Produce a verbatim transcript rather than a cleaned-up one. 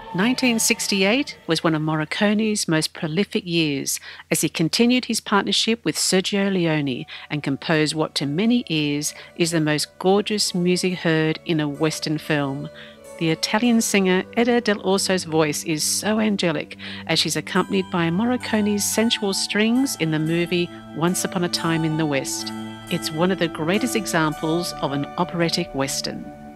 nineteen sixty-eight was one of Morricone's most prolific years as he continued his partnership with Sergio Leone and composed what to many ears is the most gorgeous music heard in a Western film. The Italian singer Eda Del Orso's voice is so angelic as she's accompanied by Morricone's sensual strings in the movie Once Upon a Time in the West. It's one of the greatest examples of an operatic Western.